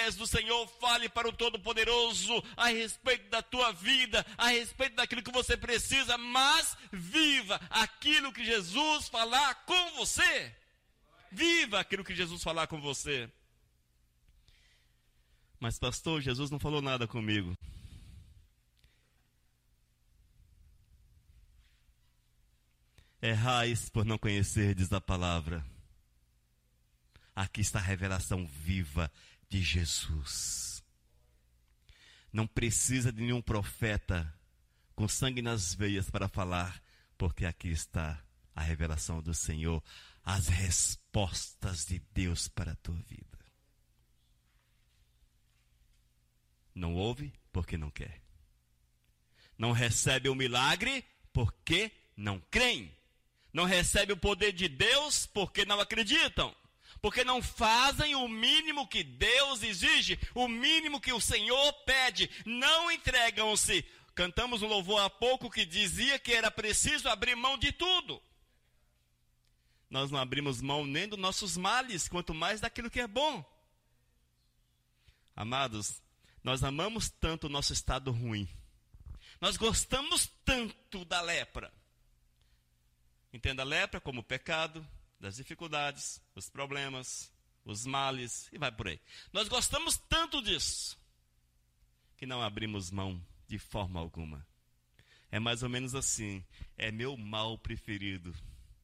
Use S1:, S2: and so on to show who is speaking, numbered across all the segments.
S1: do Senhor, fale para o Todo-Poderoso a respeito da tua vida, a respeito daquilo que você precisa, mas viva aquilo que Jesus falar com você. Viva aquilo que Jesus falar com você. Mas pastor, Jesus não falou nada comigo. Errais por não conhecerdes a palavra. Aqui está a revelação viva de Jesus. Não precisa de nenhum profeta com sangue nas veias para falar, porque aqui está a revelação do Senhor, as respostas de Deus para a tua vida. Não ouve porque não quer. Não recebe o milagre porque não creem. Não recebe o poder de Deus porque não acreditam. Porque não fazem o mínimo que Deus exige, o mínimo que o Senhor pede. Não entregam-se. Cantamos um louvor há pouco que dizia que era preciso abrir mão de tudo. Nós não abrimos mão nem dos nossos males, quanto mais daquilo que é bom. Amados, nós amamos tanto o nosso estado ruim. Nós gostamos tanto da lepra. Entenda a lepra como o pecado, das dificuldades, os problemas, os males, e vai por aí. Nós gostamos tanto disso, que não abrimos mão de forma alguma. É mais ou menos assim, é meu mal preferido.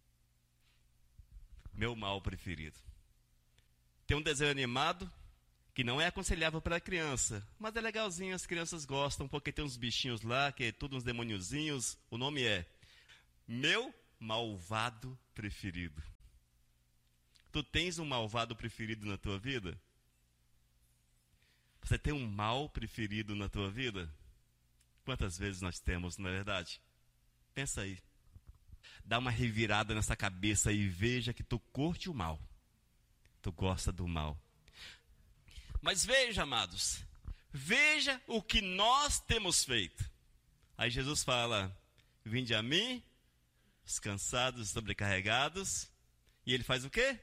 S1: Meu mal preferido. Tem um desenho animado, que não é aconselhável para a criança, mas é legalzinho, as crianças gostam, porque tem uns bichinhos lá, que é tudo uns demoniozinhos, o nome é Meu Malvado Preferido. Tu tens um malvado preferido na tua vida? Você tem um mal preferido na tua vida? Quantas vezes nós temos, não é verdade? Pensa aí. Dá uma revirada nessa cabeça e veja que tu curte o mal. Tu gosta do mal. Mas veja, amados, veja o que nós temos feito. Aí Jesus fala, vinde a mim, os cansados e sobrecarregados, e ele faz o quê?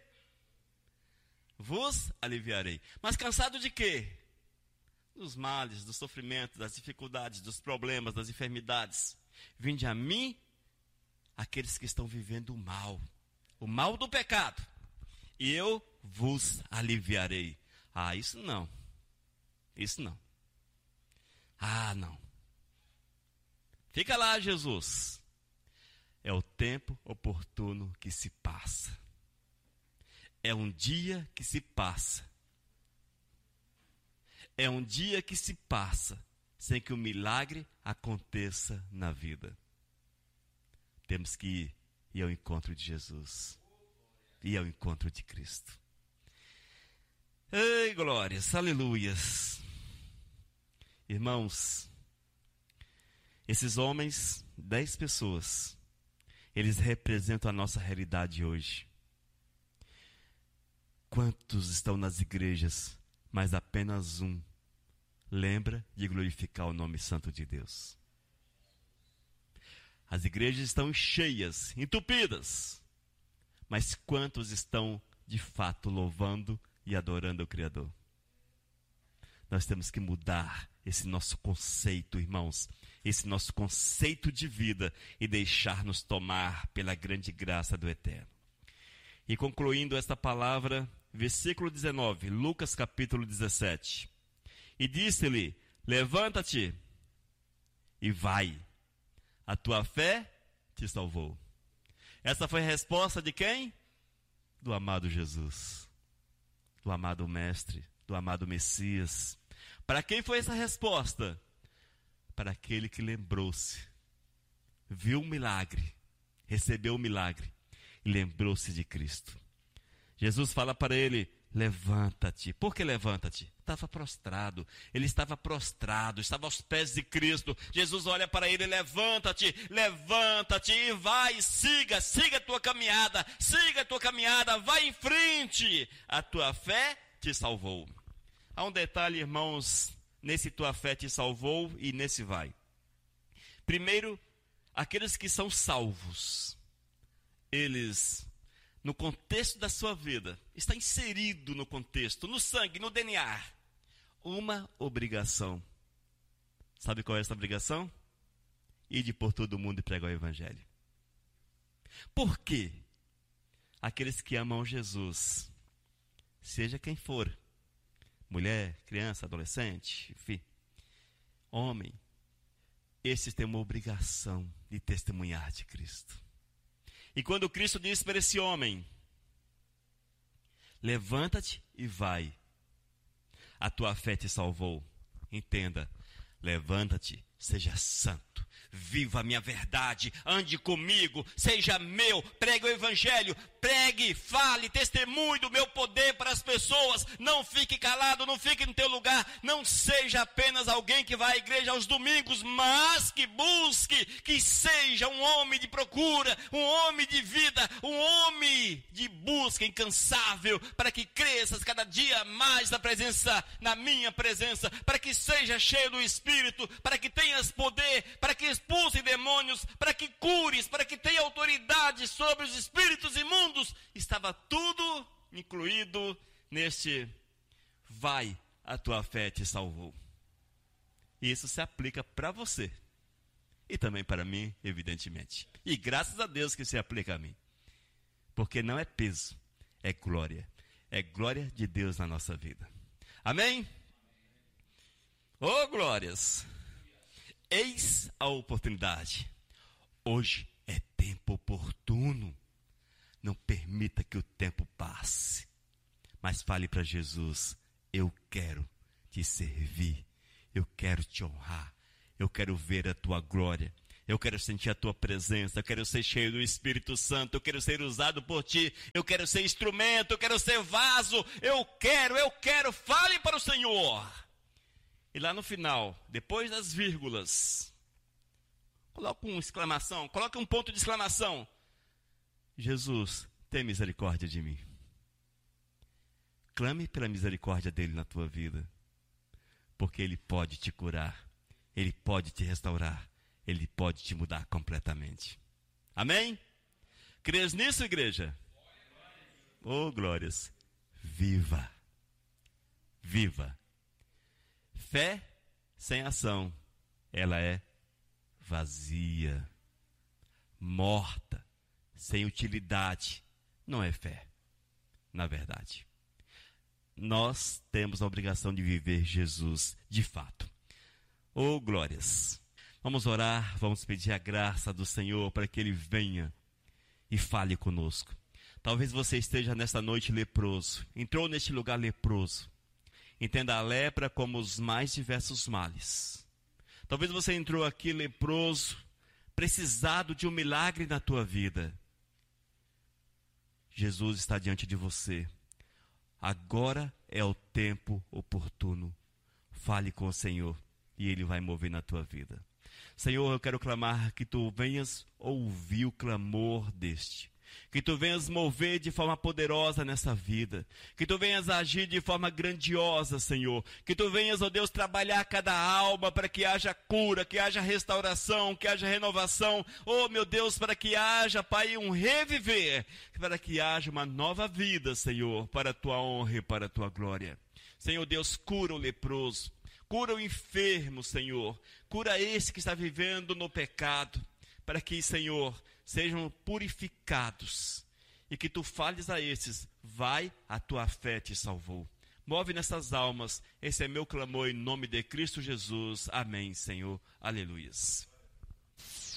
S1: Vos aliviarei. Mas cansado de quê? Dos males, do sofrimento, das dificuldades, dos problemas, das enfermidades. Vinde a mim, aqueles que estão vivendo o mal do pecado, e eu vos aliviarei. Ah, isso não. Isso não. Ah, não. Fica lá, Jesus. É o tempo oportuno que se passa. É um dia que se passa. É um dia que se passa sem que o milagre aconteça na vida. Temos que ir ao encontro de Jesus. Ir ao encontro de Cristo. Ei, glórias, aleluias. Irmãos, esses homens, 10 pessoas, eles representam a nossa realidade hoje. Quantos estão nas igrejas, mas apenas um lembra de glorificar o nome santo de Deus? As igrejas estão cheias, entupidas, mas quantos estão de fato louvando e adorando o Criador? Nós temos que mudar esse nosso conceito, irmãos, esse nosso conceito de vida e deixar-nos tomar pela grande graça do Eterno. E concluindo esta palavra, versículo 19, Lucas capítulo 17. E disse-lhe, levanta-te e vai, a tua fé te salvou. Essa foi a resposta de quem? Do amado Jesus, do amado Mestre, do amado Messias. Para quem foi essa resposta? Para aquele que lembrou-se, viu o milagre, recebeu o milagre e lembrou-se de Cristo. Jesus fala para ele, levanta-te. Por que levanta-te? Estava prostrado. Ele estava prostrado, estava aos pés de Cristo. Jesus olha para ele, levanta-te, levanta-te e vai, siga a tua caminhada, vai em frente. A tua fé te salvou. Há um detalhe, irmãos, nesse tua fé te salvou e nesse vai. Primeiro, aqueles que são salvos, eles, no contexto da sua vida, está inserido no contexto, no sangue, no DNA. uma obrigação. Sabe qual é essa obrigação? Ide por todo mundo e pregar o evangelho. Por quê? Aqueles que amam Jesus, seja quem for, mulher, criança, adolescente, enfim, homem, esses têm uma obrigação de testemunhar de Cristo. E quando Cristo disse para esse homem, levanta-te e vai, a tua fé te salvou. Entenda, levanta-te, seja santo, viva a minha verdade, ande comigo, seja meu, pregue o evangelho, pregue, fale, testemunhe do meu poder para as pessoas. Não fique calado, não fique no teu lugar, não seja apenas alguém que vai à igreja aos domingos, mas que busque, que seja um homem de procura, um homem de vida, um homem de busca incansável, para que cresças cada dia mais na minha presença, para que seja cheio do Espírito, para que tenhas poder, para que expulse demônios, para que cures, para que tenha autoridade sobre os espíritos imundos. Estava tudo incluído neste vai, a tua fé te salvou. E isso se aplica para você e também para mim, evidentemente. E graças a Deus que se aplica a mim, porque não é peso, é glória de Deus na nossa vida. Amém? Oh, glórias! Eis a oportunidade. Hoje é tempo oportuno. Não permita que o tempo passe. Mas fale para Jesus, eu quero te servir. Eu quero te honrar. Eu quero ver a tua glória. Eu quero sentir a tua presença. Eu quero ser cheio do Espírito Santo. Eu quero ser usado por ti. Eu quero ser instrumento. Eu quero ser vaso. Eu quero. Fale para o Senhor. E lá no final, depois das vírgulas, coloque uma exclamação, coloque um ponto de exclamação. Jesus, tem misericórdia de mim. Clame pela misericórdia dele na tua vida, porque ele pode te curar, ele pode te restaurar, ele pode te mudar completamente. Amém? Crês nisso, igreja? Oh, glórias! Viva! Viva! Fé sem ação, ela é vazia, morta, sem utilidade. Não é fé, na verdade. Nós temos a obrigação de viver Jesus de fato. Oh, glórias! Vamos orar, vamos pedir a graça do Senhor para que Ele venha e fale conosco. Talvez você esteja nesta noite leproso, entrou neste lugar leproso. Entenda a lepra como os mais diversos males. Talvez você entrou aqui leproso, precisado de um milagre na tua vida. Jesus está diante de você. Agora é o tempo oportuno. Fale com o Senhor e Ele vai mover na tua vida. Senhor, eu quero clamar que Tu venhas ouvir o clamor deste. Que Tu venhas mover de forma poderosa nessa vida. Que Tu venhas agir de forma grandiosa, Senhor. Que Tu venhas, ó Deus, trabalhar cada alma para que haja cura, que haja restauração, que haja renovação. Oh, meu Deus, para que haja, Pai, um reviver. Para que haja uma nova vida, Senhor, para a Tua honra e para a Tua glória. Senhor Deus, cura o leproso. Cura o enfermo, Senhor. Cura esse que está vivendo no pecado. Para que, Senhor, sejam purificados, e que Tu fales a esses, vai, a tua fé te salvou. Move nessas almas, esse é meu clamor em nome de Cristo Jesus. Amém, Senhor. Aleluias.